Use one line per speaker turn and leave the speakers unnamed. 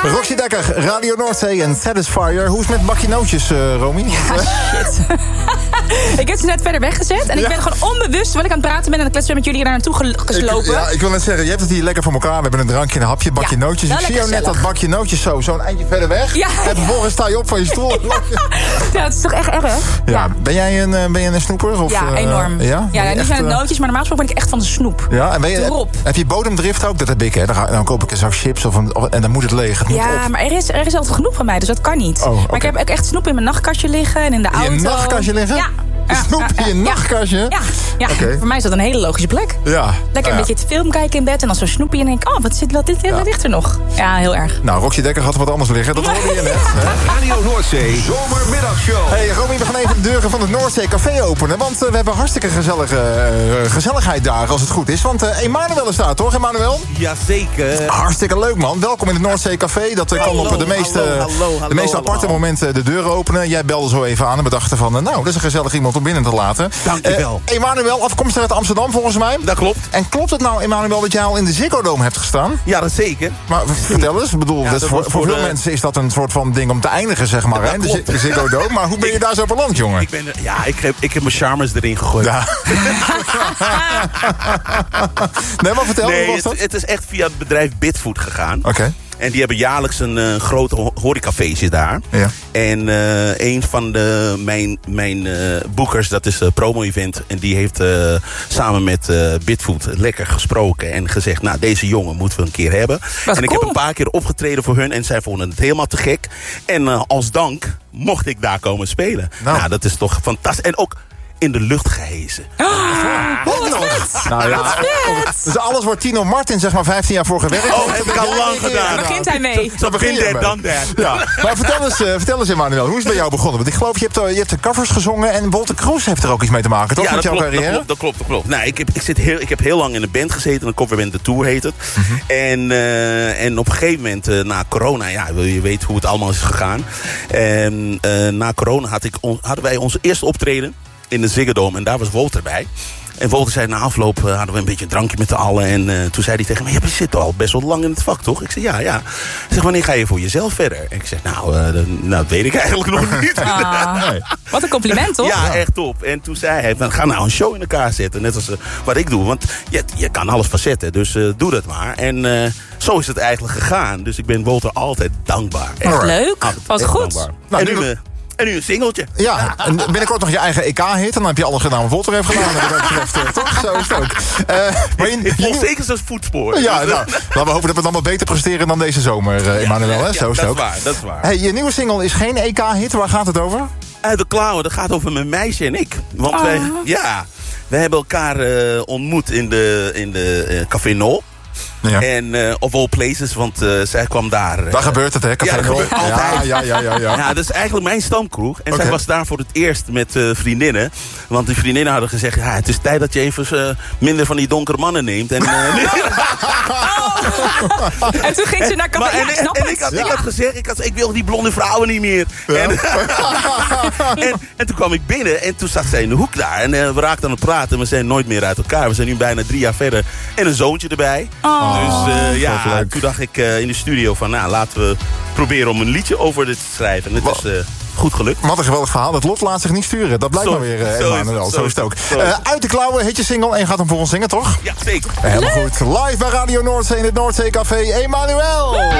Roxy Dekker, Radio Noordzee en Satisfyer. Hoe is het met bakje nootjes, Romy?
Ja, shit. Ik heb ze net verder weggezet. En ik ben gewoon onbewust, terwijl ik aan het praten ben... en dan kletsen met jullie hier naartoe geslopen.
Ik wil net zeggen, je hebt het hier lekker voor elkaar. We hebben een drankje en een hapje, bakje nootjes. Ik zie jou net dat bakje nootjes zo'n eindje verder weg. Ja. En vervolgens sta je op van je stoel.
Ja, het is toch echt erg?
Ja. Ben jij een snoeper? Of,
ja, enorm.
Ja,
nu zijn het nootjes, maar normaal gesproken ben ik echt van de snoep.
Ja, en heb je bodemdrift ook? Dat heb ik, hè. Dan koop ik een zak chips en dan moet het leeg. Het moet op.
Maar er is altijd genoeg van mij, dus dat kan niet. Maar ik heb ook echt snoep in mijn nachtkastje liggen en in de auto.
In je nachtkastje liggen?
Ja.
Snoep in je nachtkastje?
Ja. Voor mij is dat een hele logische plek.
Ja.
Lekker een beetje te film kijken in bed en dan zo'n snoepje en denk ik... wat ligt er nog? Ja, heel erg.
Nou, Roxy Dekker had wat anders liggen. Dat hoorde je net.
Radio Noordzee Zomermiddagshow.
Hey, Romy, we gaan even de deuren van het Noordzee Café openen. Want we hebben hartstikke gezelligheid daar, als het goed is. Want Emanuel is daar, toch, Emanuel?
Jazeker.
Hartstikke leuk, man. Welkom in het Noordzee Café. Dat kan op de meest aparte momenten de deuren openen. Jij belde zo even aan en we dachten van... nou, dat is een gezellig iemand om binnen te laten.
Dankjewel.
Emanuel, afkomstig uit Amsterdam volgens mij.
Dat klopt.
En klopt het nou, Emanuel, dat jij al in de Ziggo Dome hebt gestaan?
Ja, dat zeker.
Maar vertel eens, ik bedoel, voor veel mensen is dat een soort van ding om te eindigen, zeg maar, hè? De Ziggo Dome. Maar hoe ben je daar zo beland, jongen?
Ik heb mijn charmers erin gegooid.
Ja. Nee, maar vertel, hoe was dat?
Het is echt via het bedrijf Bitfood gegaan.
Oké.
En die hebben jaarlijks een grote horecafeestje daar. Ja. En een van mijn boekers, dat is Promo Event. En die heeft samen met Bitfood lekker gesproken. En gezegd, nou, deze jongen moeten we een keer hebben. Ik heb een paar keer opgetreden voor hun. En zij vonden het helemaal te gek. En als dank mocht ik daar komen spelen. Nou, dat is toch fantastisch. En ook in de lucht gehezen.
Nou ja, dus alles wordt Tino Martin, zeg maar, 15 jaar voor gewerkt.
Heb ik al lang gedaan.
Daar begint hij mee.
Zo begint hij dan daar.
Ja. Maar vertel eens, Emanuel, hoe is het bij jou begonnen? Want ik geloof, je hebt de covers gezongen en Wolter Kroes heeft er ook iets mee te maken, toch?
Ja,
met jouw carrière?
Dat klopt. Nou, ik heb heel lang in een band gezeten, een coverband, de Tour heet het. En op een gegeven moment, na corona, je weet hoe het allemaal is gegaan. En na corona hadden wij onze eerste optreden in de Ziggo Dome en daar was Wolter bij. En Wolter zei, na afloop hadden we een beetje een drankje met z'n allen. En toen zei hij tegen me, je zit al best wel lang in het vak, toch? Ik zei, ja. Hij zegt, wanneer ga je voor jezelf verder? En ik zeg, dat weet ik eigenlijk nog niet.
Nee. Wat een compliment, toch?
Ja, echt top. En toen zei hij, ga nou een show in elkaar zetten. Net als wat ik doe. Want je kan alles facetten, dus doe dat maar. En zo is het eigenlijk gegaan. Dus ik ben Wolter altijd dankbaar.
Echt leuk. Was goed.
Dankbaar. En nu een singeltje.
Ja, en binnenkort nog je eigen EK-hit. Dan heb je alles gedaan wat Wolter heeft gedaan. Toch? Zo is het ook.
Ik volg zeker zo'n voetspoor.
Ja, nou, laten we hopen dat we dan wat beter presteren dan deze zomer, Emanuel.
Ja,
zo is het ook.
Dat is waar.
Hey, je nieuwe single is geen EK-hit. Waar gaat het over?
De Klauwen, dat gaat over mijn meisje en ik. Want wij hebben elkaar ontmoet in de Café Nol. Ja. En of all places, want zij kwam daar.
Daar gebeurt het, hè? Café
dat gebeurt altijd.
Ja.
Ja, dat is eigenlijk mijn stamkroeg. En zij was daar voor het eerst met vriendinnen. Want die vriendinnen hadden gezegd, het is tijd dat je even minder van die donkere mannen neemt. En,
en toen ging ze naar café.
Ik had gezegd, ik wil die blonde vrouwen niet meer. Ja. En toen kwam ik binnen en toen zat zij in de hoek daar. En we raakten aan het praten, we zijn nooit meer uit elkaar. We zijn nu bijna 3 jaar verder. En een zoontje erbij. Dus toen dacht ik in de studio van, laten we proberen om een liedje over dit te schrijven. En het is goed gelukt. Wat
een geweldig verhaal. Het lot laat zich niet sturen. Dat blijkt maar weer, Emanuel. Zo is het ook. Uit de klauwen, hit je single en je gaat hem voor ons zingen, toch?
Ja, zeker.
Helemaal goed. Live bij Radio Noordzee in het Noordzee Café, Emanuel.